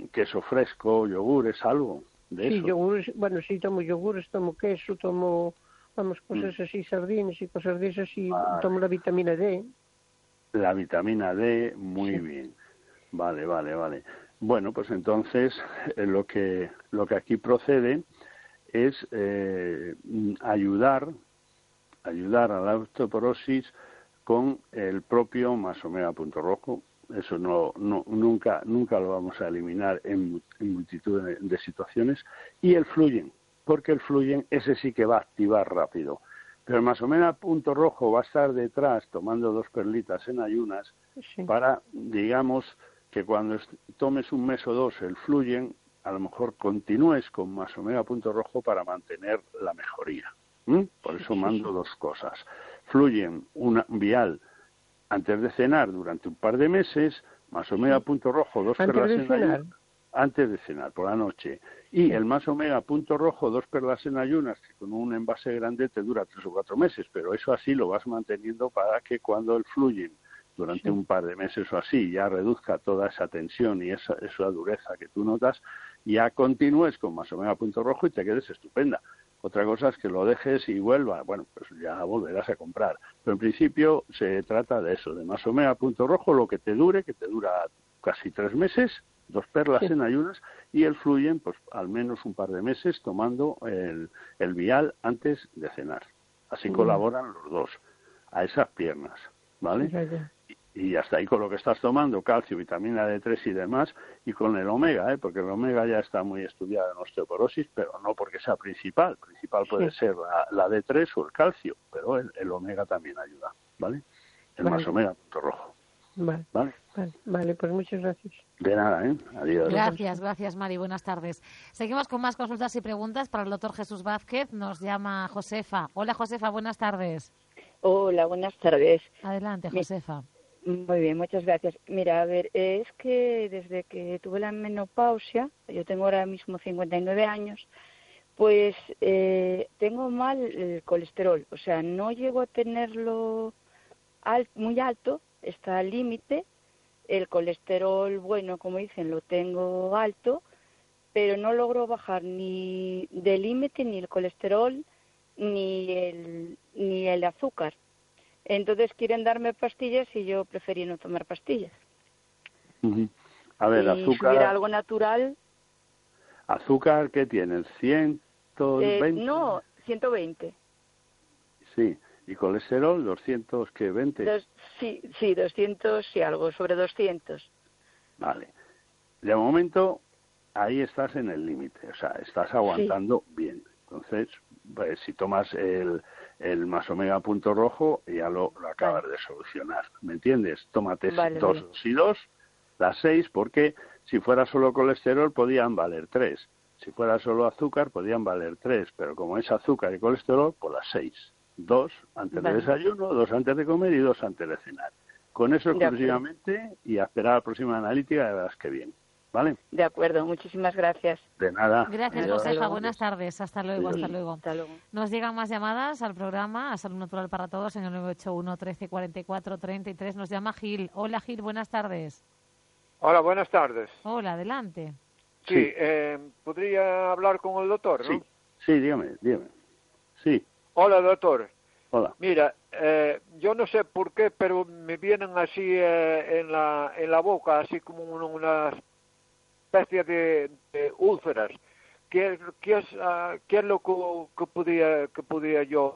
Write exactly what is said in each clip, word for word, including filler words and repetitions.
queso fresco, yogures, algo de sí, eso. yogures, bueno, sí, tomo yogures, tomo queso, tomo, vamos, cosas mm. así, sardinas y cosas de esas, y vale. Tomo la vitamina D. La vitamina D, muy sí. bien. Vale, vale, vale. Bueno, pues entonces eh, lo que lo que aquí procede es eh, ayudar ayudar a la osteoporosis con el propio más omega punto rojo. Eso no, no nunca nunca lo vamos a eliminar en, en multitud de, de situaciones. Y el fluyen, porque el fluyen ese sí que va a activar rápido. Pero el más omega punto rojo va a estar detrás tomando dos perlitas en ayunas sí. para, digamos, que cuando tomes un mes o dos el fluyen, a lo mejor continúes con más omega punto rojo para mantener la mejoría. ¿Mm? Por eso mando dos cosas. Fluyen un vial antes de cenar durante un par de meses, más omega punto rojo, dos antes perlas de en cenar. ayunas, antes de cenar, por la noche. Y sí. el más omega punto rojo, dos perlas en ayunas, que con un envase grande te dura tres o cuatro meses, pero eso así lo vas manteniendo para que cuando el fluyen durante sí. un par de meses o así, ya reduzca toda esa tensión y esa, esa dureza que tú notas, ya continúes con más omega punto rojo y te quedes estupenda. Otra cosa es que lo dejes y vuelva, bueno, pues ya volverás a comprar. Pero en principio se trata de eso, de más omega punto rojo, lo que te dure, que te dura casi tres meses, dos perlas sí. en ayunas, y el fluyen, pues al menos un par de meses tomando el, el vial antes de cenar. Así sí. colaboran los dos, a esas piernas, ¿vale? Sí, sí. Y hasta ahí con lo que estás tomando, calcio, vitamina D tres y demás, y con el omega, ¿eh? Porque el omega ya está muy estudiado en osteoporosis, pero no porque sea principal. Principal puede sí. ser la, la D tres o el calcio, pero el, el omega también ayuda, ¿vale? El vale. más omega punto rojo. Vale. ¿Vale? Vale, vale, pues muchas gracias. De nada, ¿eh? Adiós. Gracias, gracias, Mari. Buenas tardes. Seguimos con más consultas y preguntas para el doctor Jesús Vázquez. Nos llama Josefa. Hola, Josefa, buenas tardes. Hola, buenas tardes. Adelante, Josefa. Muy bien, muchas gracias. Mira, a ver, es que desde que tuve la menopausia, yo tengo ahora mismo cincuenta y nueve años, pues eh, tengo mal el colesterol. O sea, no llego a tenerlo al, muy alto, está al límite. El colesterol, bueno, como dicen, lo tengo alto, pero no logro bajar ni del límite ni el colesterol ni el, ni el azúcar. Entonces quieren darme pastillas y yo preferí no tomar pastillas. Uh-huh. A ver, y azúcar... Si hubiera algo natural... ¿Azúcar qué tienes? ¿ciento veinte? Eh, no, ciento veinte. Sí. ¿Y colesterol? ¿doscientos qué? ¿veinte? Dos, sí, sí, doscientos y algo, sobre doscientos. Vale. De momento, ahí estás en el límite. O sea, estás aguantando sí. bien. Entonces, pues, si tomas el... el más omega punto rojo ya lo, lo acabas vale. de solucionar, ¿me entiendes? Tómate vale, dos vale. y dos, las seis, porque si fuera solo colesterol podían valer tres, si fuera solo azúcar podían valer tres, pero como es azúcar y colesterol, pues las seis, dos antes vale. de desayuno, dos antes de comer y dos antes de cenar. Con eso exclusivamente y a esperar a la próxima analítica y verás que bien. ¿Vale? De acuerdo, muchísimas gracias. De nada. Gracias, Adiós. Josefa. Buenas tardes. Hasta luego, hasta luego. Hasta luego. Nos llegan más llamadas al programa, a Salud Natural para Todos, en el nueve ocho uno, trece, cuarenta y cuatro, treinta y tres. Nos llama Gil. Hola, Gil, buenas tardes. Hola, buenas tardes. Hola, adelante. Sí, sí. Eh, ¿podría hablar con el doctor, no? Sí, sí, dígame, dígame. Sí. Hola, doctor. Hola. Mira, eh, yo no sé por qué, pero me vienen así eh, en la en la boca, así como unas especie de, de úlceras. ¿Qué, qué, es, uh, ¿Qué es lo que, que, podía, que podía yo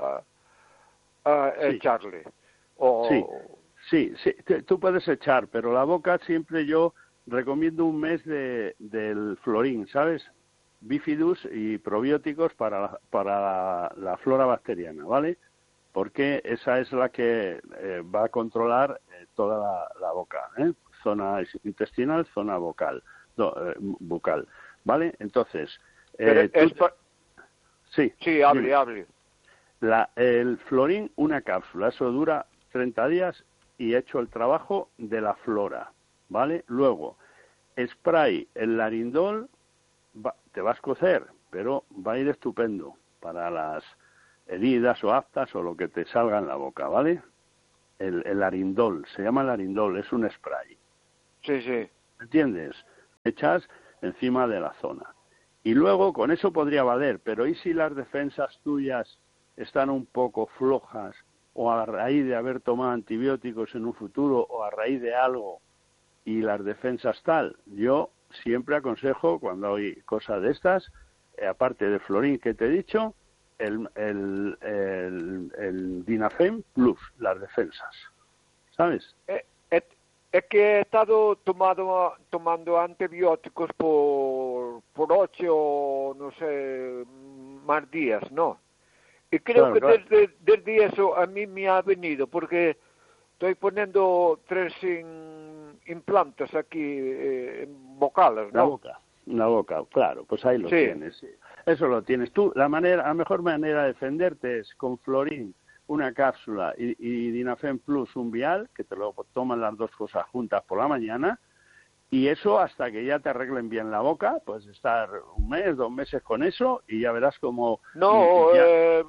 uh, uh, sí. echarle? O... Sí, sí, sí, tú puedes echar, pero la boca siempre yo recomiendo un mes de, del florín, ¿sabes? Bifidus y probióticos para, la, para la, la flora bacteriana, ¿vale? Porque esa es la que eh, va a controlar eh, toda la, la boca, ¿eh? Zona intestinal, zona vocal. No, eh, bucal, ¿vale? Entonces, eh, es tú... pa... sí, sí, hable, hable. La, el florín, una cápsula, eso dura treinta días y he hecho el trabajo de la flora, ¿vale? Luego, spray, el larindol, va, te va a escocer, pero va a ir estupendo para las heridas o aftas o lo que te salga en la boca, ¿vale? El, el larindol, se llama larindol, es un spray. Sí, sí. ¿Entiendes? echas encima de la zona. Y luego con eso podría valer, pero ¿y si las defensas tuyas están un poco flojas o a raíz de haber tomado antibióticos en un futuro o a raíz de algo y las defensas tal? Yo siempre aconsejo cuando hay cosas de estas, eh, aparte de Florin que te he dicho, el, el, el, el Dinafem Plus, las defensas, ¿sabes? Eh, eh, es que he estado tomado, tomando antibióticos por, por ocho, no sé, más días, ¿no? Y creo Claro, que claro. Desde, desde eso a mí me ha venido, porque estoy poniendo tres in, implantes aquí, eh, vocales, ¿no? La boca, la boca, claro, pues ahí lo Sí. tienes. Sí. Eso lo tienes tú. La manera, la mejor manera de defenderte es con Florin, una cápsula y, y Dinafem Plus, un vial, que te lo toman las dos cosas juntas por la mañana, y eso hasta que ya te arreglen bien la boca, pues estar un mes, dos meses con eso, y ya verás como... No, ya... eh,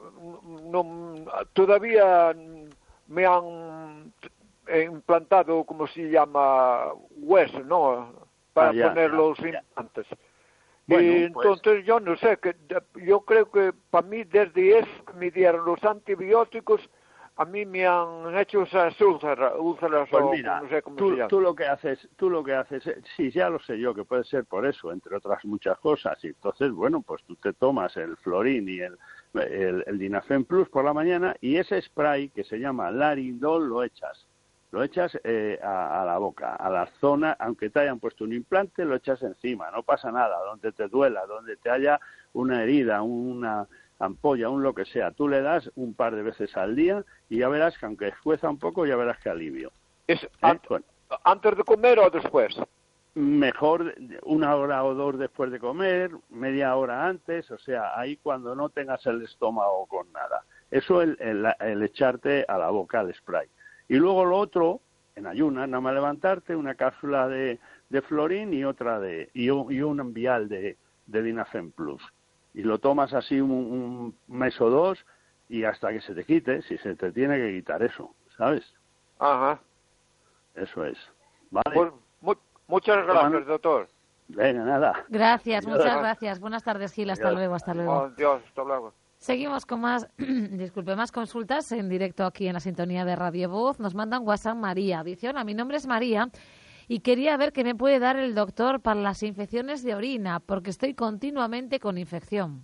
no, todavía me han implantado, como se llama, hueso, ¿no? Para Ah, ya, poner ya, los ya. implantes. Bueno, y pues- entonces yo no sé, que yo creo que para mí desde eso que me dieron los antibióticos, a mí me han hecho esas úlceras, úlceras Pues o mira, no sé cómo se tú, llama. tú lo que haces, tú lo que haces, eh, sí, ya lo sé yo, que puede ser por eso, entre otras muchas cosas. Y entonces, bueno, pues tú te tomas el Florin y el, el, el Dinafem Plus por la mañana y ese spray que se llama Larindol lo echas. Lo echas eh, a, a la boca, a la zona, aunque te hayan puesto un implante, lo echas encima, no pasa nada, donde te duela, donde te haya una herida, una ampolla, un lo que sea, tú le das un par de veces al día y ya verás que aunque escueza un poco, ya verás que alivio. ¿Es ¿Eh? an- Bueno, antes de comer o después? mejor una hora o dos después de comer, media hora antes, o sea, ahí cuando no tengas el estómago con nada. Eso el, el, el echarte a la boca el spray. Y luego lo otro, en ayunas, nada más levantarte, una cápsula de, de Florin y otra de y un, y un vial de, de Dinafem Plus. Y lo tomas así un, un mes o dos y hasta que se te quite, si se te tiene que quitar eso, ¿sabes? Ajá. Eso es. ¿Vale? Pues, mu- muchas gracias, doctor. Venga, nada. Gracias, Adiós. muchas gracias. Buenas tardes, Gil. Hasta Adiós. luego, hasta luego. Oh, Dios, hasta luego. Seguimos con más, disculpe, más consultas en directo aquí en la sintonía de Radio Voz. Nos mandan WhatsApp María. Dice, hola, mi nombre es María y quería ver qué me puede dar el doctor para las infecciones de orina, porque estoy continuamente con infección.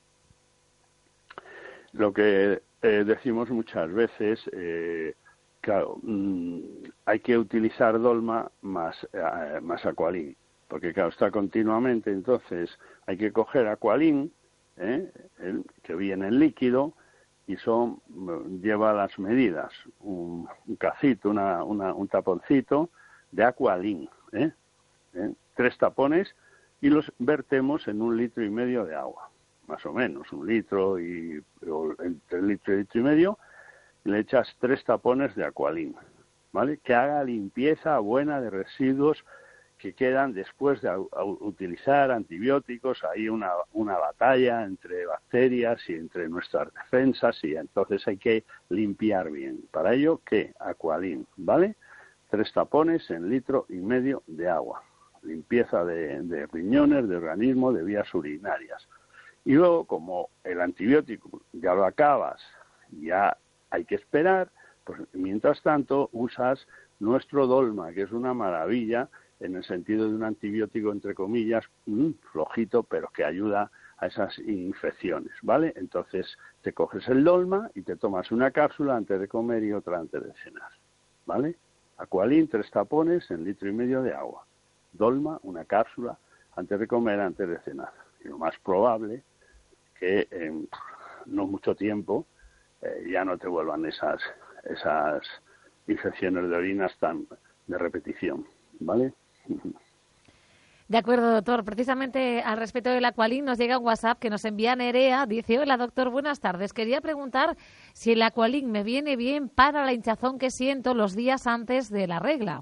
Lo que eh, decimos muchas veces, eh, claro, mmm, hay que utilizar dolma más, eh, más Aqualin, porque claro, está continuamente, entonces hay que coger Aqualin, ¿eh? el, que viene en líquido, y son lleva las medidas, un, un cacito, una, una, un taponcito de Aqualin, ¿eh? ¿eh? tres tapones, y los vertemos en un litro y medio de agua, más o menos, un litro y o entre litro y litro y medio, y le echas tres tapones de Aqualin, ¿vale? Que haga limpieza buena de residuos que quedan después de a, a utilizar antibióticos. Hay una, una batalla entre bacterias y entre nuestras defensas y entonces hay que limpiar bien. Para ello, ¿qué? Aqualin, ¿vale? Tres tapones en litro y medio de agua. Limpieza de, de riñones, de organismo, de vías urinarias. Y luego, como el antibiótico ya lo acabas, ya hay que esperar, pues mientras tanto usas nuestro Dolma, que es una maravilla, en el sentido de un antibiótico, entre comillas, mmm, flojito, pero que ayuda a esas infecciones, ¿vale? Entonces te coges el Dolma y te tomas una cápsula antes de comer y otra antes de cenar, ¿vale? Aqualin, tres tapones en litro y medio de agua. Dolma, una cápsula antes de comer, antes de cenar. Y lo más probable que en no mucho tiempo eh, ya no te vuelvan esas, esas infecciones de orinas tan de repetición, ¿vale? De acuerdo, doctor. Precisamente al respecto del Aqualin nos llega un WhatsApp que nos envía Nerea. Dice, hola, doctor, buenas tardes. Quería preguntar si el Aqualin me viene bien para la hinchazón que siento los días antes de la regla.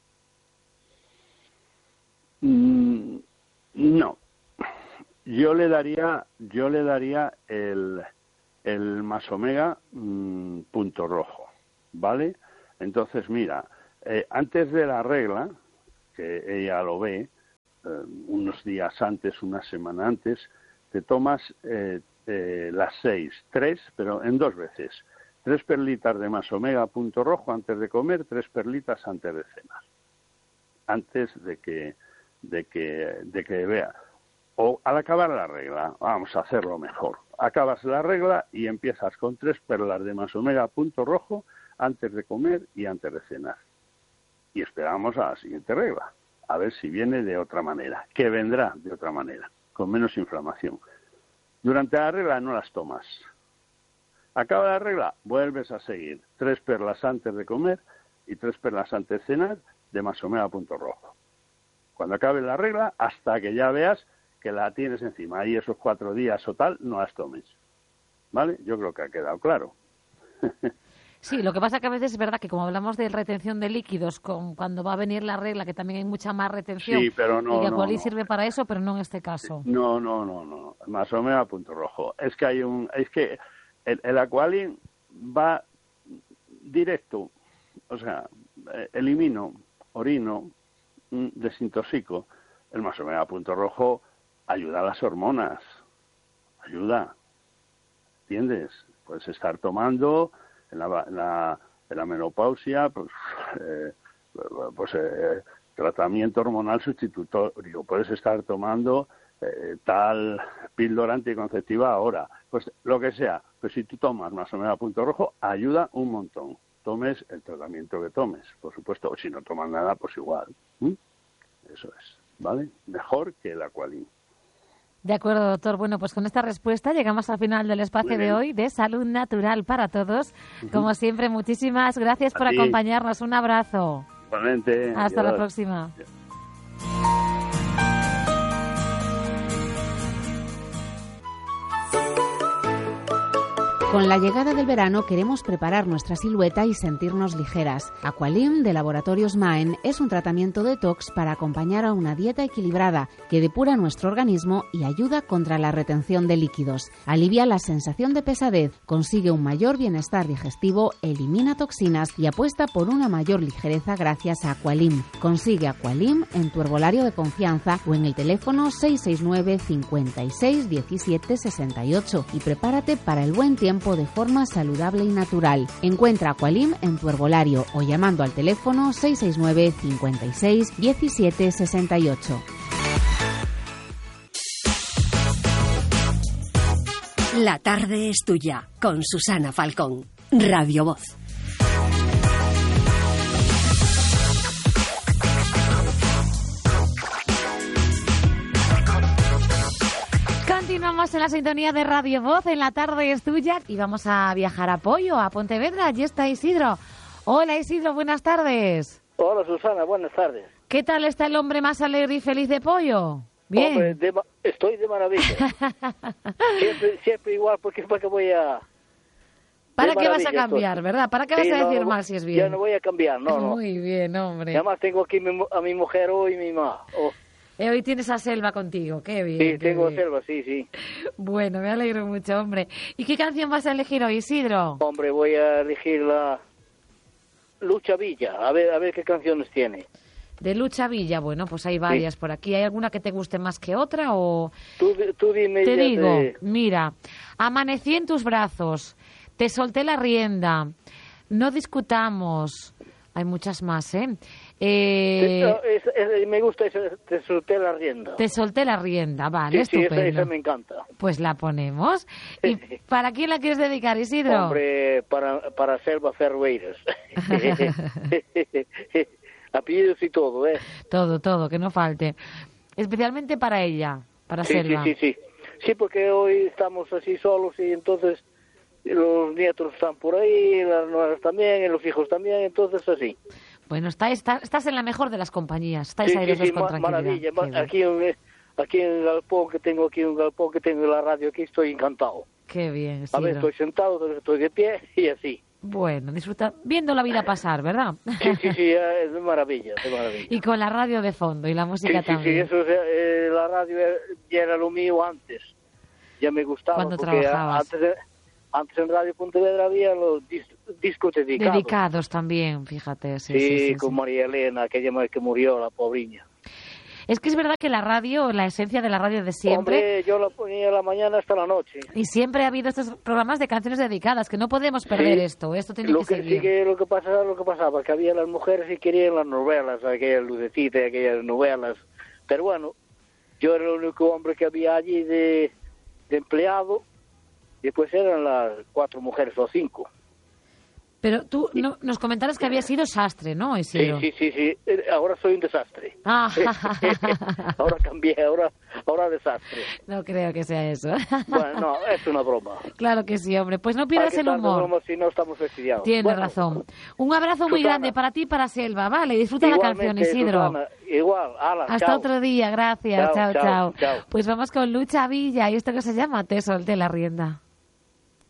Mm, no. Yo le daría, yo le daría el, el más omega mmm, punto rojo, ¿vale? Entonces, mira, eh, antes de la regla, que ella lo ve, eh, unos días antes, una semana antes, te tomas eh, eh, las seis, tres, pero en dos veces. Tres perlitas de más omega punto rojo antes de comer, tres perlitas antes de cenar. Antes de que, de que, de que vea. O al acabar la regla, vamos a hacerlo mejor. Acabas la regla y empiezas con tres perlas de más omega punto rojo antes de comer y antes de cenar. Y esperamos a la siguiente regla, a ver si viene de otra manera, que vendrá de otra manera, con menos inflamación. Durante la regla no las tomas. Acaba la regla, vuelves a seguir. Tres perlas antes de comer y tres perlas antes de cenar de más omega punto rojo. Cuando acabe la regla, hasta que ya veas que la tienes encima. Ahí esos cuatro días o tal, no las tomes. ¿Vale? Yo creo que ha quedado claro. Sí, lo que pasa que a veces es verdad que como hablamos de retención de líquidos, con cuando va a venir la regla, que también hay mucha más retención, sí, pero no, y que no, Aqualin no. sirve para eso, pero no en este caso. No, no, no, no. Más omega punto rojo. Es que hay un... Es que el, el Aqualin va directo. O sea, elimino, orino, desintoxico. El más omega punto rojo ayuda a las hormonas. Ayuda. ¿Entiendes? Puedes estar tomando en la, en la, en la menopausia, pues, eh, pues eh, tratamiento hormonal sustitutorio. Puedes estar tomando eh, tal píldora anticonceptiva ahora. Pues lo que sea. Pues si tú tomas más omega punto rojo, ayuda un montón. Tomes el tratamiento que tomes, por supuesto. O si no tomas nada, pues igual. ¿Mm? Eso es, ¿vale? Mejor que el Aqualin. De acuerdo, doctor. Bueno, pues con esta respuesta llegamos al final del espacio de hoy de Salud Natural para Todos. Uh-huh. Como siempre, muchísimas gracias a por ti. Acompañarnos. Un abrazo. Igualmente. Hasta Adiós. La próxima. Adiós. Con la llegada del verano queremos preparar nuestra silueta y sentirnos ligeras. Aqualin de Laboratorios Maen es un tratamiento detox para acompañar a una dieta equilibrada que depura nuestro organismo y ayuda contra la retención de líquidos. Alivia la sensación de pesadez, consigue un mayor bienestar digestivo, elimina toxinas y apuesta por una mayor ligereza gracias a Aqualin. Consigue Aqualin en tu herbolario de confianza o en el teléfono seis seis nueve, cincuenta y seis, diecisiete, sesenta y ocho y prepárate para el buen tiempo de forma saludable y natural. Encuentra Aqualin en tu herbolario o llamando al teléfono seis seis nueve, cincuenta y seis, diecisiete, sesenta y ocho. La tarde es tuya con Susana Falcón, Radio Voz. Continuamos en la sintonía de Radio Voz, en la tarde es tuya y vamos a viajar a Poio, a Pontevedra. Allí está Isidro. Hola Isidro, buenas tardes. Hola Susana, buenas tardes. ¿Qué tal está el hombre más alegre y feliz de Poio? Bien. Hombre, de ma- estoy de maravilla. siempre, siempre igual, porque ¿para qué voy a...? ¿Para qué vas a cambiar, estoy. ¿Verdad? ¿Para qué vas sí, a decir no, mal si es bien? Ya no voy a cambiar, no, no. Muy bien, hombre. Y además tengo aquí mi, a mi mujer hoy y mi mamá. Oh. Eh, hoy tienes a Selva contigo, qué bien. Sí, qué tengo bien. a Selva, sí, sí. Bueno, me alegro mucho, hombre. ¿Y qué canción vas a elegir hoy, Isidro? Hombre, voy a elegir la Lucha Villa, a ver, a ver qué canciones tiene. De Lucha Villa, bueno, pues hay varias sí. por aquí. ¿Hay alguna que te guste más que otra o...? Tú, tú dime. Te digo, te... mira, Amanecí en tus brazos, Te solté la rienda, No discutamos... Hay muchas más, ¿eh? eh no, es, es, me gusta eso, Te solté la rienda. Te solté la rienda, vale, sí, estupendo. Sí, esa, esa me encanta. Pues la ponemos. ¿Y para quién la quieres dedicar, Isidro? Hombre, para, para Selva Ferreiras. Apellidos y todo, ¿eh? Todo, todo, que no falte. Especialmente para ella, para sí, Selva. Sí, sí, sí. Sí, porque hoy estamos así solos y entonces... los nietos están por ahí, las nuevas también, y los hijos también, entonces así. Bueno, está, está, estás en la mejor de las compañías, estáis sí, ahí sí, los dos sí, con ma- tranquilidad. Maravilla, aquí en, aquí en el galpón que tengo, aquí en el galpón que tengo en la radio, aquí estoy encantado. Qué bien, a ver, estoy sentado, estoy de pie y así. Bueno, disfruta, viendo la vida pasar, ¿verdad? Sí, sí, sí, es de maravilla, de maravilla. Y con la radio de fondo y la música sí, también. Sí, sí, eso, eh, la radio ya era lo mío antes, ya me gustaba. Cuando porque trabajabas. Antes de, Antes en Radio Pontevedra había los dis- discos dedicados. Dedicados también, fíjate. Sí, sí, sí, sí con sí. María Elena, aquella madre que murió, la pobriña. Es que es verdad que la radio, la esencia de la radio de siempre... Hombre, yo la ponía a la mañana hasta la noche. Y siempre ha habido estos programas de canciones dedicadas, que no podemos perder sí. esto, esto tiene lo que, que seguir. Sí que lo que pasaba, lo que pasaba, que había las mujeres que querían las novelas, aquellas lucecitas, aquellas novelas. Pero bueno, yo era el único hombre que había allí de, de empleado, y pues eran las cuatro mujeres o cinco. Pero tú no, nos comentaras que había sido sastre, ¿no, Isidro? Sí, sí, sí, sí. Ahora soy un desastre. Ah. Ahora cambié, ahora, ahora desastre. No creo que sea eso. Bueno, no, es una broma. Claro que sí, hombre. Pues no pierdas el humor. Broma si no estamos fastidiados. Tienes bueno, razón. Un abrazo muy Susana, grande para ti y para Selva. Vale, disfruta la canción, Isidro. Susana, igual, ala, Hasta chao. otro día, gracias. Chao, Chao, chao, chao, chao. Pues vamos con Lucha Villa y esto que se llama Te solté la rienda.